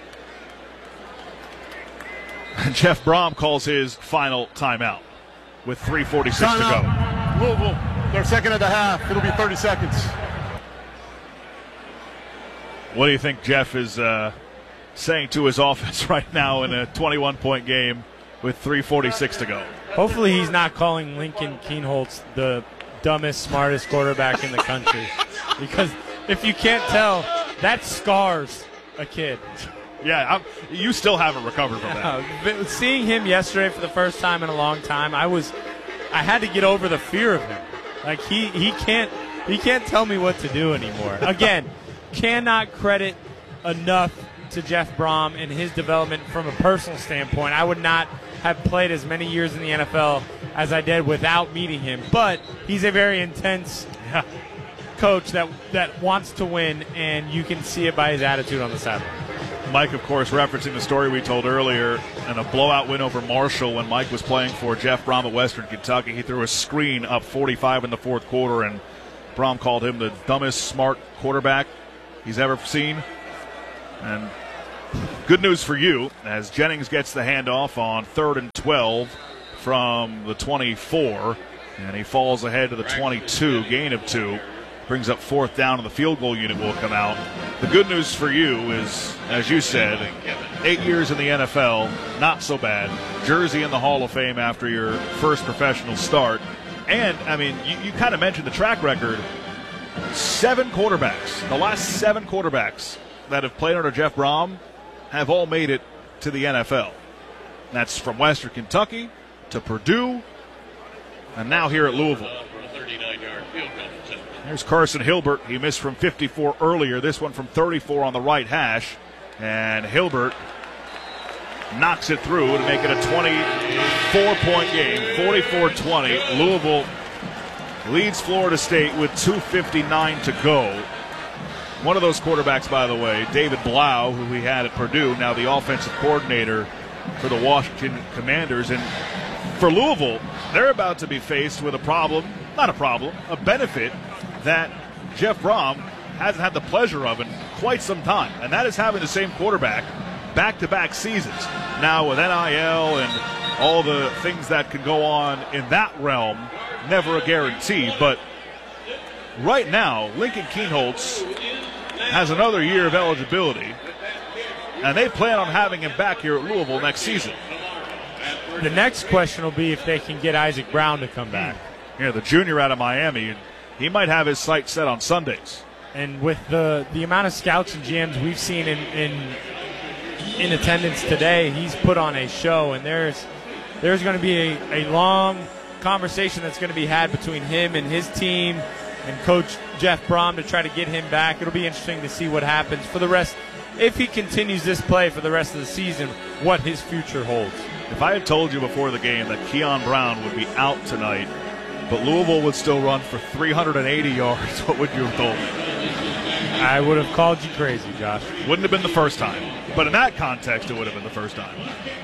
Jeff Brom calls his final timeout with 3:46 to go. Louisville, their second of the half. It'll be 30 seconds. What do you think Jeff is saying to his offense right now in a 21-point game with 3:46 to go? Hopefully he's not calling Lincoln Keenholz the dumbest, smartest quarterback in the country. Because if you can't tell, that scars a kid. Yeah, you still haven't recovered from that. No, seeing him yesterday for the first time in a long time, I had to get over the fear of him. Like he can't tell me what to do anymore. Again, cannot credit enough to Jeff Brom and his development from a personal standpoint. I would not have played as many years in the NFL as I did without meeting him. But he's a very intense coach that wants to win, and you can see it by his attitude on the sideline. Mike, of course, referencing the story we told earlier, and a blowout win over Marshall when Mike was playing for Jeff Brom at Western Kentucky. He threw a screen up 45 in the fourth quarter, and Brom called him the dumbest smart quarterback he's ever seen. And good news for you, as Jennings gets the handoff on 3rd and 12 from the 24, and he falls ahead to the 22, gain of 2. Brings up 4th down, and the field goal unit will come out. The good news for you is, as you said, 8 years in the NFL, not so bad. Jersey in the Hall of Fame after your first professional start. And, I mean, you kind of mentioned the track record. 7 quarterbacks, the last 7 quarterbacks that have played under Jeff Brom have all made it to the NFL. That's from Western Kentucky to Purdue, and now here at Louisville. There's Carson Hilbert. He missed from 54 earlier. This one from 34 on the right hash. And Hilbert knocks it through to make it a 24-point game, 44-20. Louisville leads Florida State with 2:59 to go. One of those quarterbacks, by the way, David Blau, who we had at Purdue, now the offensive coordinator for the Washington Commanders. And for Louisville, they're about to be faced with a problem, a benefit that Jeff Brom hasn't had the pleasure of in quite some time, and that is having the same quarterback back-to-back seasons. Now with NIL and all the things that can go on in that realm, never a guarantee, but right now, Lincoln Kienholz has another year of eligibility, and they plan on having him back here at Louisville next season. The next question will be if they can get Isaac Brown to come back. Yeah, the junior out of Miami, he might have his sights set on Sundays. And with the amount of scouts and GMs we've seen in attendance today, he's put on a show, and there's going to be a long conversation that's going to be had between him and his team and Coach Jeff Brom to try to get him back. It'll be interesting to see what happens for the rest. If he continues this play for the rest of the season, what his future holds. If I had told you before the game that Keon Brown would be out tonight, but Louisville would still run for 380 yards, what would you have told me? I would have called you crazy, Josh. Wouldn't have been the first time. But in that context, it would have been the first time.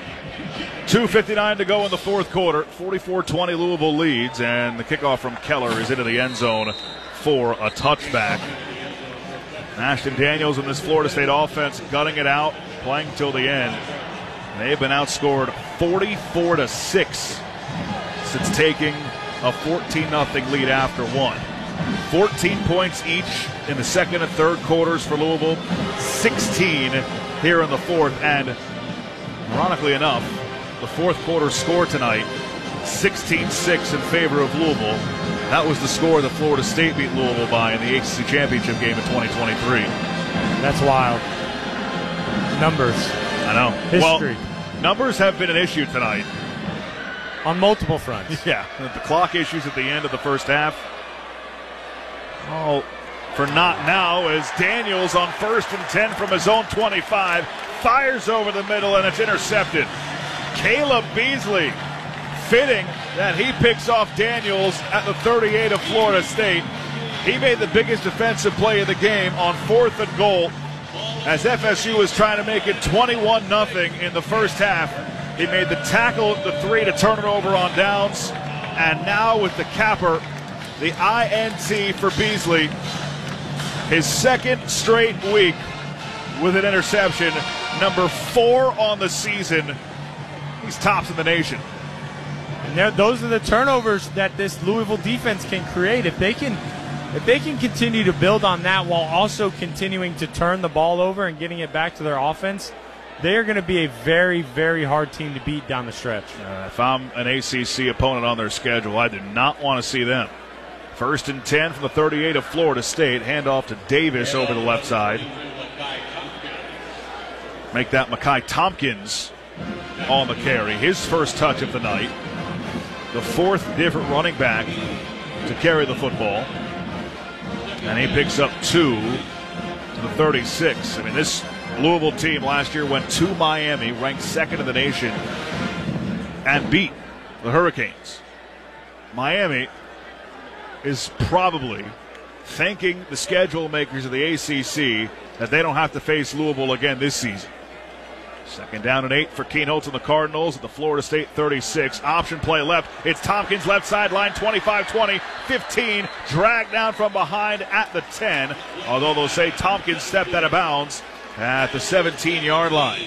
2:59 to go in the fourth quarter. 44-20 Louisville leads, and the kickoff from Keller is into the end zone for a touchback. Ashton Daniels and this Florida State offense gutting it out, playing till the end. They've been outscored 44-6 since taking a 14-0 lead after one. 14 points each in the second and third quarters for Louisville, 16 here in the fourth, and ironically enough, the fourth quarter score tonight, 16-6 in favor of Louisville. That was the score that Florida State beat Louisville by in the ACC Championship game in 2023. That's wild. Numbers. I know. History. Well, numbers have been an issue tonight. On multiple fronts. Yeah, the clock issues at the end of the first half. Oh, for not now, as Daniels on 1st and 10 from his own 25, fires over the middle, and it's intercepted. Caleb Beasley, fitting that he picks off Daniels at the 38 of Florida State. He made the biggest defensive play of the game on 4th and goal as FSU was trying to make it 21-0 in the first half. He made the tackle at the 3 to turn it over on downs. And now with the capper, the INT for Beasley, his second straight week with an interception, number 4 on the season. He's tops in the nation. And those are the turnovers that this Louisville defense can create. If they can continue to build on that while also continuing to turn the ball over and getting it back to their offense, they are going to be a very, very hard team to beat down the stretch. If I'm an ACC opponent on their schedule, I do not want to see them. 1st and 10 from the 38 of Florida State. Handoff to Davis over the left side. Make that Mekhi Tompkins on the carry. His first touch of the night. The 4th different running back to carry the football. And he picks up 2 to the 36. I mean, this Louisville team last year went to Miami, ranked second in the nation, and beat the Hurricanes. Miami is probably thanking the schedule makers of the ACC that they don't have to face Louisville again this season. 2nd down and 8 for Keenholz and the Cardinals at the Florida State 36. Option play left. It's Tompkins left sideline, 25-20, 15. Dragged down from behind at the 10. Although they'll say Tompkins stepped out of bounds at the 17-yard line.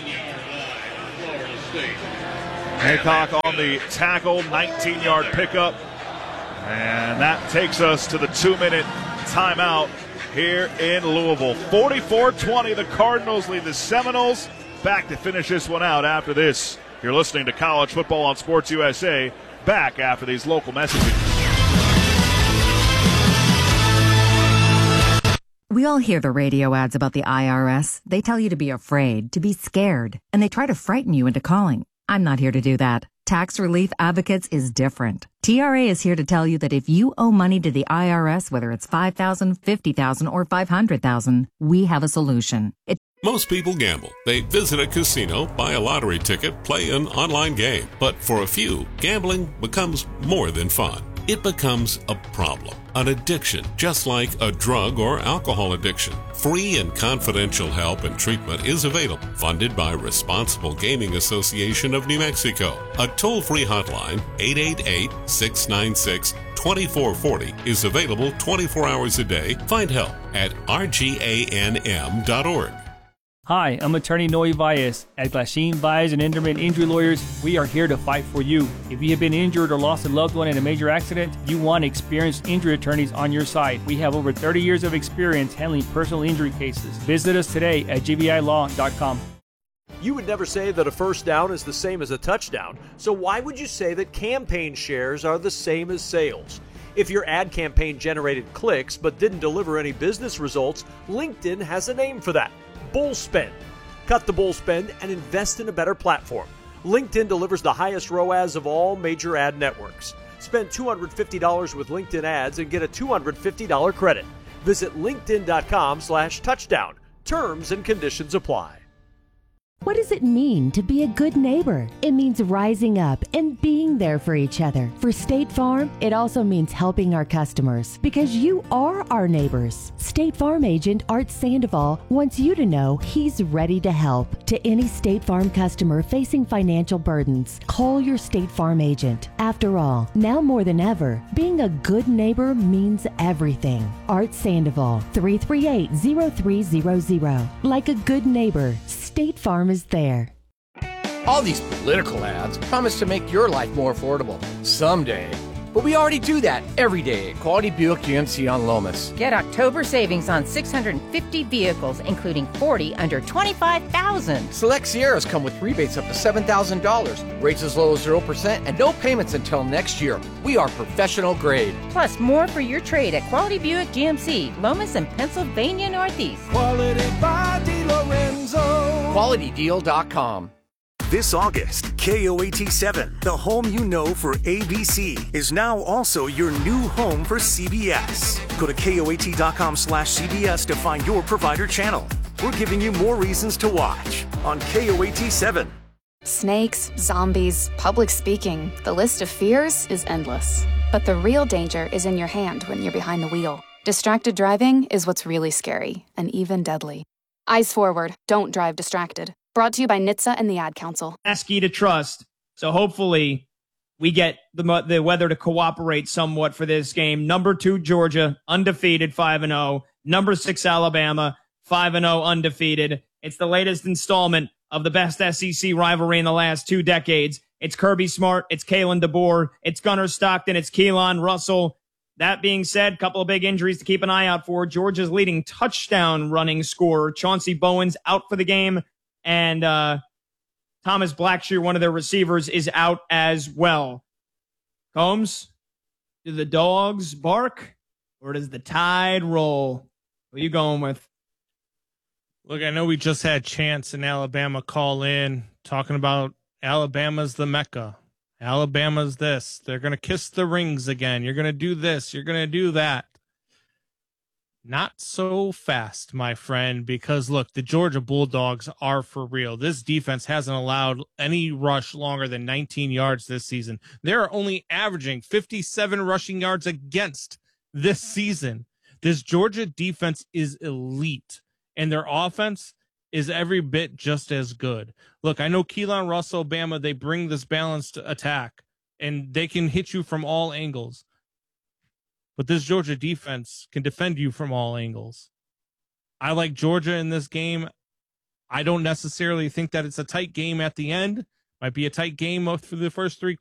Haycock on the tackle, 19-yard pickup. And that takes us to the 2-minute timeout here in Louisville. 44-20, the Cardinals lead the Seminoles. Back to finish this one out after this. You're listening to College Football on Sports USA. Back after these local messages. We all hear the radio ads about the IRS. They tell you to be afraid, to be scared, and they try to frighten you into calling. I'm not here to do that. Tax Relief Advocates is different. TRA is here to tell you that if you owe money to the IRS, whether it's $5,000, $50,000, or $500,000, we have a solution. Most people gamble. They visit a casino, buy a lottery ticket, play an online game. But for a few, gambling becomes more than fun. It becomes a problem, an addiction, just like a drug or alcohol addiction. Free and confidential help and treatment is available, funded by Responsible Gaming Association of New Mexico. A toll-free hotline, 888-696-2440, is available 24 hours a day. Find help at rganm.org. Hi, I'm attorney Noe Valles. At Glasheen, Valles and Enderman Injury Lawyers, we are here to fight for you. If you have been injured or lost a loved one in a major accident, you want experienced injury attorneys on your side. We have over 30 years of experience handling personal injury cases. Visit us today at gvilaw.com. You would never say that a first down is the same as a touchdown, so why would you say that campaign shares are the same as sales? If your ad campaign generated clicks but didn't deliver any business results, LinkedIn has a name for that. Bull spend. Cut the bull spend and invest in a better platform. LinkedIn delivers the highest ROAS of all major ad networks. Spend $250 with LinkedIn ads and get a $250 credit. Visit linkedin.com/touchdown. Terms and conditions apply. What does it mean to be a good neighbor? It means rising up and being there for each other. For State Farm, it also means helping our customers because you are our neighbors. State Farm agent Art Sandoval wants you to know he's ready to help. To any State Farm customer facing financial burdens, call your State Farm agent. After all, now more than ever, being a good neighbor means everything. Art Sandoval, 338-0300. Like a good neighbor, State Farm is there. All these political ads promise to make your life more affordable someday. But we already do that every day at Quality Buick GMC on Lomas. Get October savings on 650 vehicles, including 40 under $25,000. Select Sierras come with rebates up to $7,000, rates as low as 0%, and no payments until next year. We are professional grade. Plus, more for your trade at Quality Buick GMC, Lomas and Pennsylvania Northeast. Quality by DiLorenzo. QualityDeal.com. This August, KOAT7, the home you know for ABC, is now also your new home for CBS. Go to KOAT.com/CBS to find your provider channel. We're giving you more reasons to watch on KOAT7. Snakes, zombies, public speaking, the list of fears is endless. But the real danger is in your hand when you're behind the wheel. Distracted driving is what's really scary and even deadly. Eyes forward, don't drive distracted. Brought to you by NHTSA and the Ad Council. Key to trust. So hopefully we get the weather to cooperate somewhat for this game. Number 2, Georgia, undefeated, 5-0. Number 6, Alabama, 5-0, undefeated. It's the latest installment of the best SEC rivalry in the last 2 decades. It's Kirby Smart, it's Kalen DeBoer, it's Gunnar Stockton, it's Keelan Russell. That being said, a couple of big injuries to keep an eye out for. Georgia's leading touchdown running scorer, Chauncey Bowen's out for the game. And Thomas Blackshear, one of their receivers, is out as well. Combs, do the dogs bark or does the tide roll? What are you going with? Look, I know we just had Chance in Alabama call in talking about Alabama's the Mecca. Alabama's this. They're going to kiss the rings again. You're going to do this. You're going to do that. Not so fast, my friend, because look, the Georgia Bulldogs are for real. This defense hasn't allowed any rush longer than 19 yards this season. They're only averaging 57 rushing yards against this season. This Georgia defense is elite, and their offense is every bit just as good. Look, I know Keelan Russell, Bama, they bring this balanced attack, and they can hit you from all angles. But this Georgia defense can defend you from all angles. I like Georgia in this game. I don't necessarily think that it's a tight game at the end. Might be a tight game for the first three